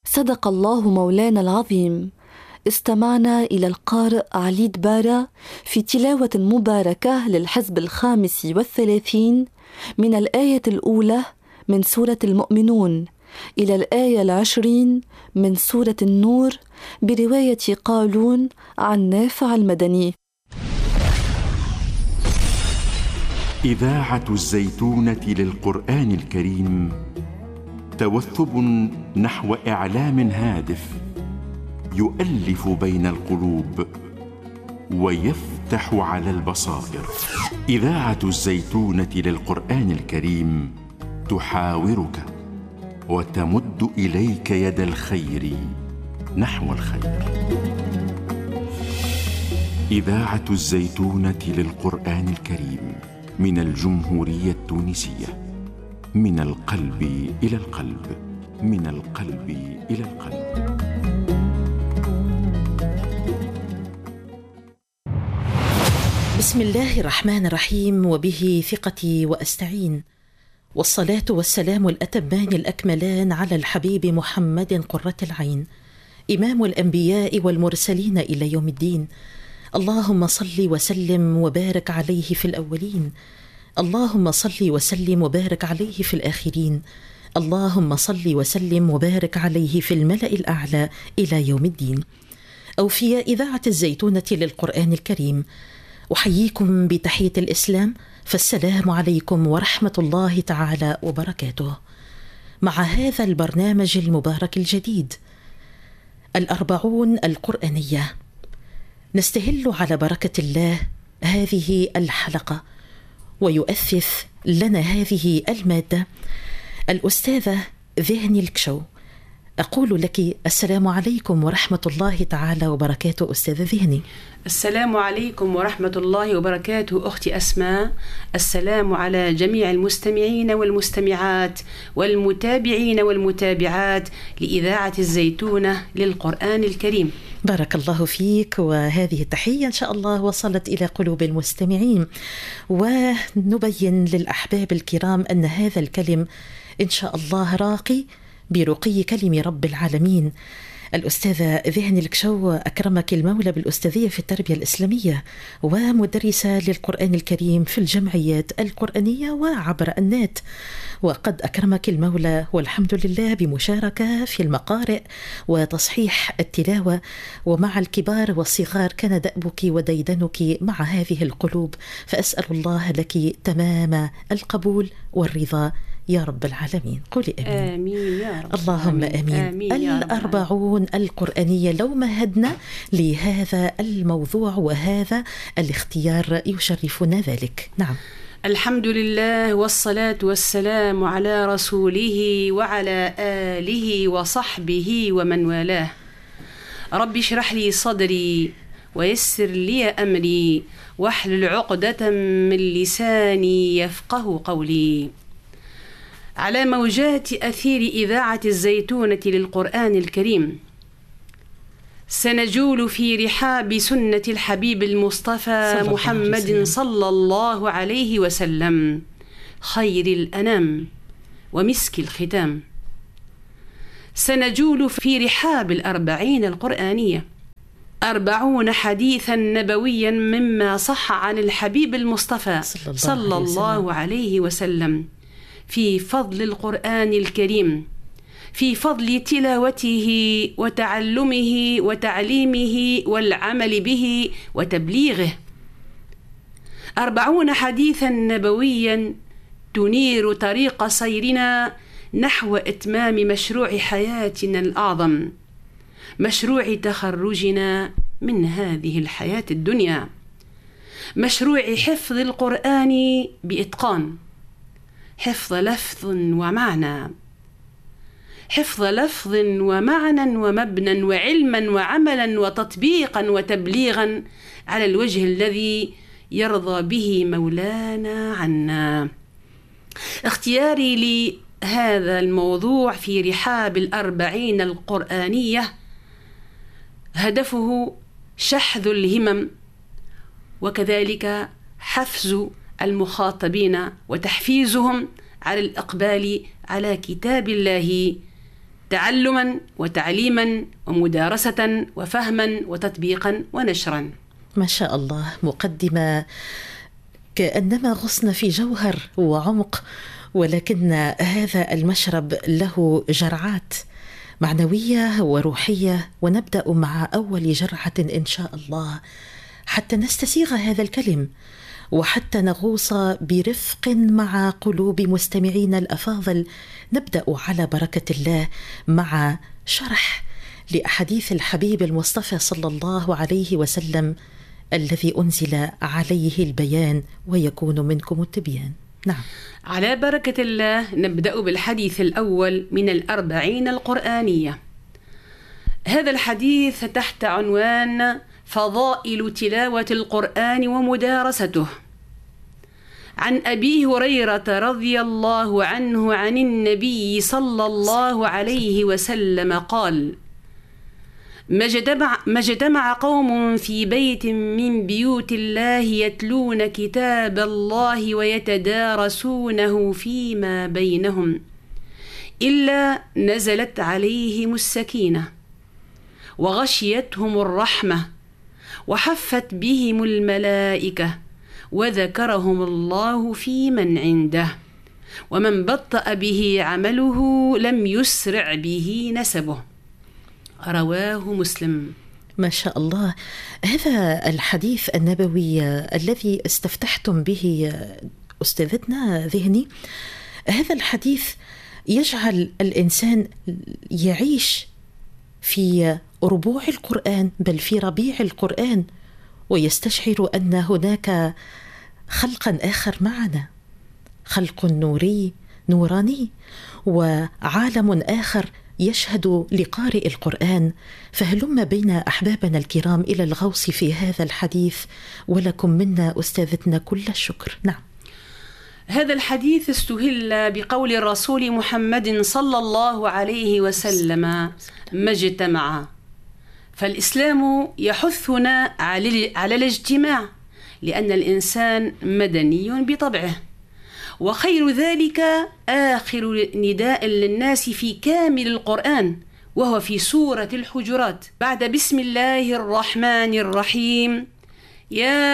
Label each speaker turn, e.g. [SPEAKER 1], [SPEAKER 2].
[SPEAKER 1] صدق الله مولانا العظيم. استمعنا إلى القارئ علي دبارة في تلاوة مباركة للحزب 35 من الآية الأولى من سورة المؤمنون إلى الآية 20 من سورة النور برواية قالون عن نافع المدني.
[SPEAKER 2] إذاعة الزيتونة للقرآن الكريم توثب نحو إعلام هادف يؤلف بين القلوب ويفتح على البصائر. إذاعة الزيتونة للقرآن الكريم تحاورك وتمد إليك يد الخير نحو الخير. إذاعة الزيتونة للقرآن الكريم من الجمهورية التونسية، من القلب إلى القلب، من القلب إلى القلب.
[SPEAKER 3] بسم الله الرحمن الرحيم، وبه ثقتي وأستعين، والصلاة والسلام الأتمان الأكملان على الحبيب محمد قرة العين، إمام الأنبياء والمرسلين إلى يوم الدين. اللهم صل وسلم وبارك عليه في الأولين، اللهم صل وسلم وبارك عليه في الآخرين، اللهم صل وسلم وبارك عليه في الملأ الأعلى إلى يوم الدين. أو في إذاعة الزيتونة للقرآن الكريم أحييكم بتحية الإسلام، فالسلام عليكم ورحمة الله تعالى وبركاته. مع هذا البرنامج المبارك الجديد 40 القرآنية نستهل على بركة الله هذه الحلقة، ويؤثث لنا هذه المادة الأستاذة ذهني الكشو. أقول لك السلام عليكم ورحمة الله تعالى وبركاته أستاذة ذهني.
[SPEAKER 4] السلام عليكم ورحمة الله وبركاته أختي أسماء. السلام على جميع المستمعين والمستمعات والمتابعين والمتابعات لإذاعة الزيتونة للقرآن الكريم.
[SPEAKER 3] بارك الله فيك، وهذه التحية إن شاء الله وصلت إلى قلوب المستمعين، ونبين للأحباب الكرام أن هذا الكلم إن شاء الله راقي برقي كلم رب العالمين. الأستاذة ذهني الكشو أكرمك المولى بالأستاذية في التربية الإسلامية، ومدرسة للقرآن الكريم في الجمعيات القرآنية وعبر النت، وقد أكرمك المولى والحمد لله بمشاركة في المقارئ وتصحيح التلاوة، ومع الكبار والصغار كان دأبك وديدنك مع هذه القلوب، فأسأل الله لك تمام القبول والرضا يا رب العالمين. قولي آمين.
[SPEAKER 4] آمين يا رب.
[SPEAKER 3] اللهم آمين. آمين. 40 القرآنية لو مهدنا لهذا الموضوع وهذا الاختيار يشرفنا ذلك. نعم.
[SPEAKER 4] الحمد لله والصلاة والسلام على رسوله وعلى آله وصحبه ومن والاه. رب اشرح لي صدري ويسر لي أمري واحلل عقدة من لساني يفقه قولي. على موجات أثير إذاعة الزيتونة للقرآن الكريم سنجول في رحاب سنة الحبيب المصطفى محمد صلى الله عليه وسلم، خير الأنام ومسك الختام. سنجول في رحاب 40 القرآنية، 40 حديثا نبويا مما صح عن الحبيب المصطفى صلى الله عليه وسلم في فضل القرآن الكريم، في فضل تلاوته وتعلمه وتعليمه والعمل به وتبليغه. 40 حديثا نبويا تنير طريق سيرنا نحو إتمام مشروع حياتنا الأعظم، مشروع تخرجنا من هذه الحياة الدنيا، مشروع حفظ القرآن بإتقان، حفظ لفظ ومعنى، حفظ لفظ ومعنى ومبنى وعلما وعملا وتطبيقا وتبليغا على الوجه الذي يرضى به مولانا عنا. اختياري لهذا الموضوع في رحاب 40 القرآنية هدفه شحذ الهمم، وكذلك حفز المخاطبين وتحفيزهم على الإقبال على كتاب الله تعلما وتعليما ومدارسة وفهما وتطبيقا ونشرا.
[SPEAKER 3] ما شاء الله، مقدمة كأنما غصن في جوهر وعمق، ولكن هذا المشرب له جرعات معنوية وروحية، ونبدأ مع أول جرعة إن شاء الله حتى نستسيغ هذا الكلم، وحتى نغوص برفق مع قلوب مستمعين الأفاضل. نبدأ على بركة الله مع شرح لأحاديث الحبيب المصطفى صلى الله عليه وسلم الذي أنزل عليه البيان ويكون منكم التبيان. نعم،
[SPEAKER 4] على بركة الله نبدأ بالحديث الأول من 40 القرآنية. هذا الحديث تحت عنوان فضائل تلاوة القرآن ومدارسته. عن أبي هريرة رضي الله عنه عن النبي صلى الله عليه وسلم قال: ما اجتمع قوم في بيت من بيوت الله يتلون كتاب الله ويتدارسونه فيما بينهم إلا نزلت عليهم السكينة وغشيتهم الرحمة وحفت بهم الملائكة وذكرهم الله في من عنده، ومن بطأ به عمله لم يسرع به نسبه. رواه مسلم.
[SPEAKER 3] ما شاء الله، هذا الحديث النبوي الذي استفتحتم به أستاذتنا ذهني، هذا الحديث يجعل الإنسان يعيش في ربوع القرآن، بل في ربيع القرآن، ويستشعر أن هناك خلقا آخر معنا، خلق نوراني، وعالم آخر يشهد لقارئ القرآن. فهلم بين أحبابنا الكرام إلى الغوص في هذا الحديث، ولكم منا أستاذتنا كل الشكر. نعم،
[SPEAKER 4] هذا الحديث استهل بقول الرسول محمد صلى الله عليه وسلم: ما اجتمع. فالإسلام يحثنا على الاجتماع، لأن الإنسان مدني بطبعه، وخير ذلك آخر نداء للناس في كامل القرآن، وهو في سورة الحجرات بعد بسم الله الرحمن الرحيم: يا